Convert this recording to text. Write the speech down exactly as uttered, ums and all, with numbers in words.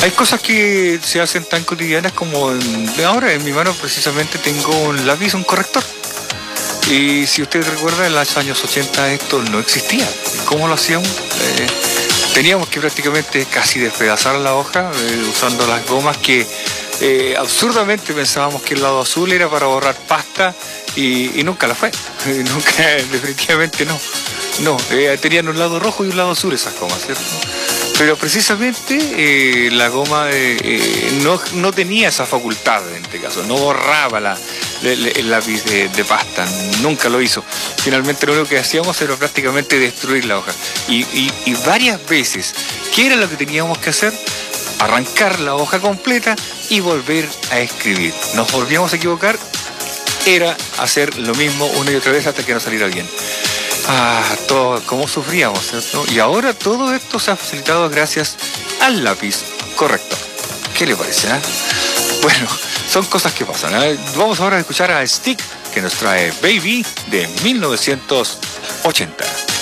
Hay cosas que se hacen tan cotidianas como en, ahora en mi mano precisamente tengo un lápiz, un corrector. Y si usted recuerda, en los años ochenta esto no existía. ¿Cómo lo hacíamos? Eh, teníamos que prácticamente casi despedazar la hoja eh, usando las gomas que eh, absurdamente pensábamos que el lado azul era para borrar pasta y, y nunca lo fue. Nunca, definitivamente no. No, eh, tenían un lado rojo y un lado azul esas gomas, ¿cierto? Pero precisamente eh, la goma eh, eh, no, no tenía esa facultad en este caso, no borraba la, el, el lápiz de, de pasta, nunca lo hizo. Finalmente lo único que hacíamos era prácticamente destruir la hoja. Y, y, y varias veces, ¿qué era lo que teníamos que hacer? Arrancar la hoja completa y volver a escribir. Nos volvíamos a equivocar, era hacer lo mismo una y otra vez hasta que nos saliera bien. Ah, todo, cómo sufríamos, ¿cierto? Y ahora todo esto se ha facilitado gracias al lápiz corrector. ¿Qué le parece, eh? Bueno, son cosas que pasan, ¿eh? Vamos ahora a escuchar a Stick, que nos trae Baby de mil novecientos ochenta.